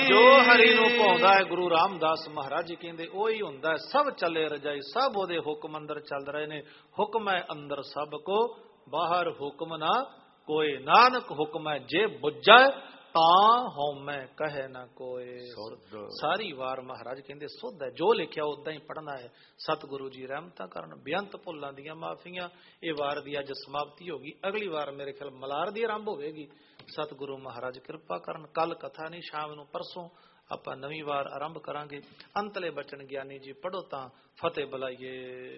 ਜੋ ਹਰੀ ਨੂੰ ਭਾਉਂਦਾ ਹੈ ਗੁਰੂ ਰਾਮਦਾਸ ਮਹਾਰਾਜ ਜੀ ਕਹਿੰਦੇ ਉਹੀ ਹੁੰਦਾ ਹੈ। ਸਭ ਚੱਲੇ ਰਜਾਈ, ਸਭ ਉਹਦੇ ਹੁਕਮ ਅੰਦਰ ਚੱਲ ਰਹੇ ਨੇ। ਹੁਕਮ ਹੈ ਅੰਦਰ ਸਭ ਕੋ, ਬਾਹਰ ਹੁਕਮ ਨਾ ਕੋਏ। ਨਾਨਕ ਹੁਕਮ ਹੈ ਜੇ ਬੁੱਝੈ, ਤਾਂ ਹਉਮੈ ਕਹੇ ਨਾ ਕੋਏ। ਸਾਰੀ ਵਾਰ ਮਹਾਰਾਜ ਕਹਿੰਦੇ ਸੁੱਧ ਹੈ, ਜੋ ਲਿਖਿਆ ਉਦਾਂ ਹੀ ਪੜ੍ਹਨਾ ਹੈ। ਸਤਿਗੁਰੂ ਜੀ ਰਹਿਮਤਾਂ ਕਰਨ, ਬੇਅੰਤ ਭੁੱਲਾਂ ਦੀਆਂ ਮਾਫੀਆਂ। ਇਹ ਵਾਰ ਦੀ ਅੱਜ ਸਮਾਪਤੀ ਹੋ ਗਈ। ਅਗਲੀ ਵਾਰ ਮੇਰੇ ਖਿਆਲ ਮਲਾਰ ਦੀ ਆਰੰਭ ਹੋਵੇਗੀ। ਸਤਿਗੁਰੂ ਮਹਾਰਾਜ ਕਿਰਪਾ ਕਰਨ। ਕੱਲ ਕਥਾ ਨਹੀਂ, ਸ਼ਾਮ ਨੂੰ ਪਰਸੋਂ ਆਪਾਂ ਨਵੀਂ ਵਾਰ ਆਰੰਭ ਕਰਾਂਗੇ। ਅੰਤਲੇ ਬਚਨ ਗਿਆਨੀ ਜੀ ਪੜ੍ਹੋ ਤਾਂ ਫਤਿਹ ਬੁਲਾਈਏ।